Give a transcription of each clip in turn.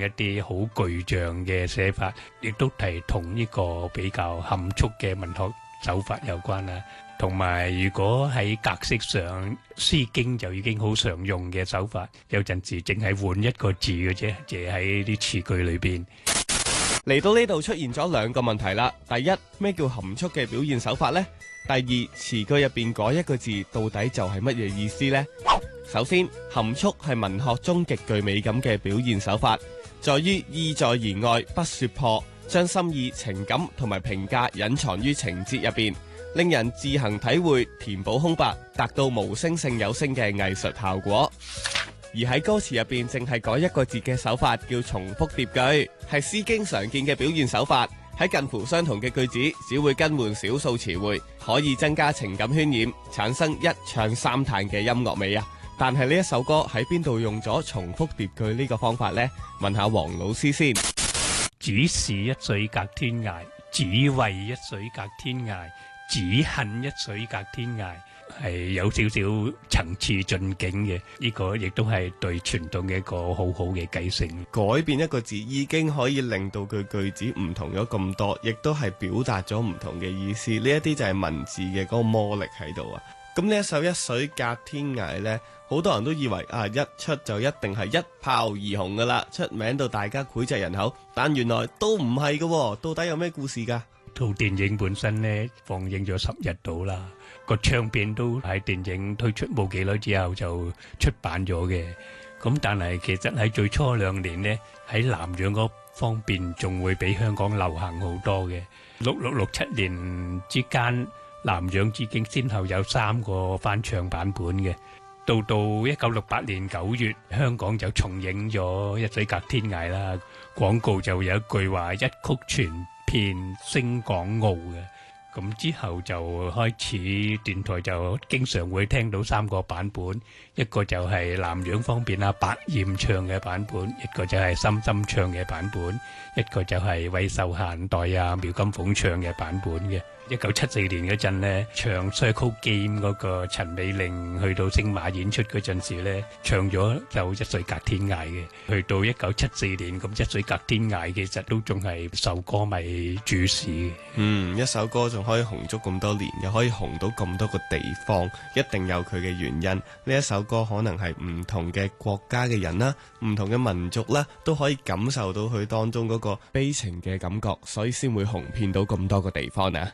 一啲好具象嘅寫法，亦都係同呢個比較含蓄嘅文學手法有關啦。同埋如果喺格式上，詩經就已經好常用嘅手法，有陣時淨係換一個字嘅啫，就喺啲詞句裏邊。 嚟到呢度出現咗兩個問題啦。第一，咩叫含蓄嘅表現手法呢？第二，詞句入邊改一個字，到底就係乜嘢意思呢？首先，含蓄係文學中極具美感嘅表現手法，在於意在言外不說破，將心意、情感同埋評價隱藏於情節入邊，令人自行體會，填補空白，達到無聲勝有聲嘅藝術效果。而喺歌詞入邊，淨係改一個字嘅手法叫重複疊句，係詩經常見嘅表現手法。喺近乎相同嘅句子，只會更換少數詞彙，可以增加情感渲染，產生一唱三嘆嘅音樂味啊！但係呢一首歌喺邊度用咗重複疊句呢個方法呢？問下黃老師先。 只是一水隔天涯，只為一水隔天涯，只恨一水隔天涯，係有少少層次進境嘅。呢個亦都係對傳統嘅一個好好嘅繼承。 改變一個字已經可以令到佢句子唔同咗咁多，亦都係表達咗唔同嘅意思。呢一啲就係文字嘅嗰個魔力喺度啊！咁呢一首一水隔天涯呢，好多人都以為一出就一定係一炮而紅噶啦，出名到大家膾炙人口，但原來都唔係噶。到底有咩故事噶？ 套電影本身呢，放映咗10日到啦，個唱片都喺電影推出冇幾耐之後就出版咗嘅。咁但係其實喺最初2年呢，喺南洋嗰方面仲會比香港流行好多嘅。66、67年之間，南洋已經先後有3個翻唱版本嘅。到1968年9月，香港就重映咗《一水隔天涯》啦。廣告就有一句話：一曲傳遍星港澳嘅。咁之後就開始電台就經常會聽到3個版本，一個就係南洋方面啊白燕唱嘅版本，一個就係深深唱嘅版本，一個就係韋秀嫻代啊苗金鳳唱嘅版本嘅。1974年嗰陣呢，唱《Circle Game》嗰個陳美玲去到星馬演出嗰陣時呢，唱咗就《一水隔天涯》嘅。去到1974年，咁《一水隔天涯》其實都仲係受歌迷注視嘅。 一首歌仲可以紅足咁多年，又可以紅到咁多個地方，一定有佢嘅原因。呢一首歌可能係唔同嘅國家嘅人啦，唔同嘅民族啦，都可以感受到佢當中嗰個悲情嘅感覺，所以先會紅遍到咁多個地方啊！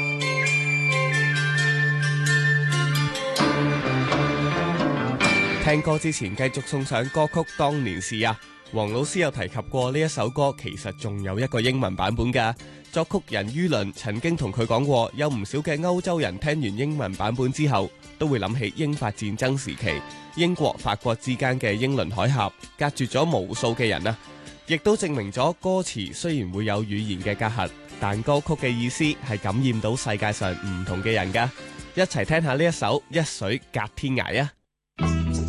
聽歌之前繼續送上歌曲《當年事》啊！黃老師有提及過呢一首歌其實仲有一個英文版本㗎。作曲人于倫曾經同佢講過，有唔少嘅歐洲人聽完英文版本之後都會諗起英法戰爭時期英國法國之間嘅英倫海峽，隔絕咗無數嘅人啊！亦都證明咗歌詞雖然會有語言嘅隔閡，但歌曲嘅意思係感染到世界上唔同嘅人㗎。一齊聽下呢一首《一水隔天涯》啊！